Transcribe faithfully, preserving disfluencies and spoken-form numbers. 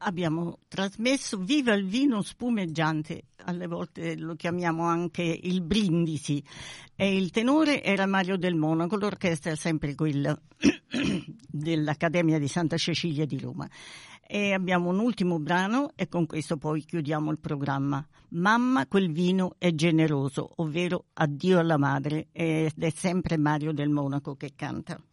abbiamo trasmesso Viva il vino spumeggiante, alle volte lo chiamiamo anche il brindisi, e il tenore era Mario Del Monaco, l'orchestra è sempre quella dell'Accademia di Santa Cecilia di Roma. E abbiamo un ultimo brano e con questo poi chiudiamo il programma. Mamma, quel vino è generoso, ovvero Addio alla madre, ed è sempre Mario Del Monaco che canta.